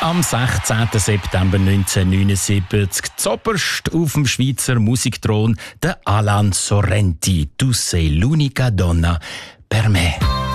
am 16. September 1979 zoberst auf dem Schweizer Musikthron der Alan Sorrenti. «Tu sei l'unica donna per me».